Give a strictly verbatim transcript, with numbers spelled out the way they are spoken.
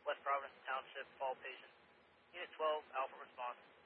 West Providence Township, Fall Patient. Unit twelve, Alpha Response.